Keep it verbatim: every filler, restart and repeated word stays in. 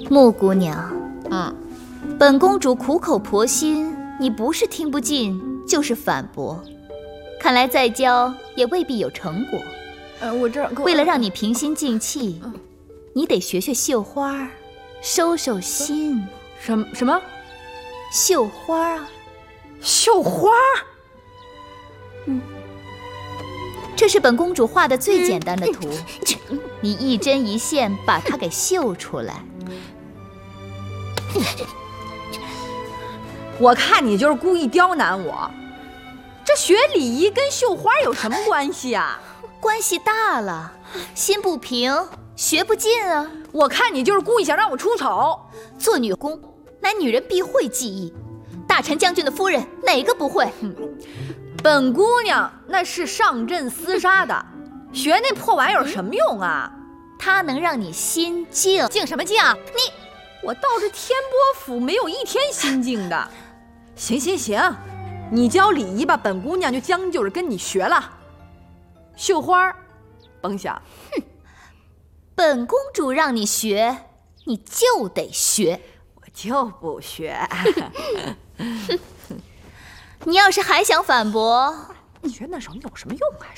穆姑娘， 嗯， 本公主苦口婆心，你不是听不进，就是反驳。看来再教也未必有成果。 呃，我这儿为了让你平心静气，嗯、你得学学绣花，收收心。 什么什么？ 绣花啊？ 绣花？ 嗯，这是本公主画的最简单的图，嗯、你一针一线把它给绣出来。 我看你就是故意刁难我。这学礼仪跟绣花有什么关系啊？ 关系大了，心不平，学不进啊。 我看你就是故意想让我出丑。 做女工乃女人必会技艺，大臣将军的夫人哪个不会？ 嗯、本姑娘那是上阵厮杀的，学那破玩意儿有什么用啊？ 它能让你心静。静什么静啊？你， 我到这天波府没有一天心静的。行行行，你教礼仪吧，本姑娘就将就着跟你学了。绣花，甭想。 哼，本公主让你学，你就得学。 我就不学。 你要是还想反驳， 你学那手有什么用啊？